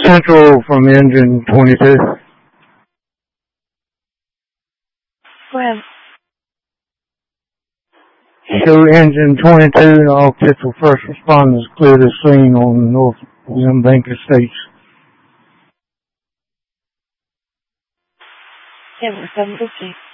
Central from engine 22. Go ahead. Show engine 22 and all potential first responders clear the scene on North William Bank Estates. Yeah, we're 750.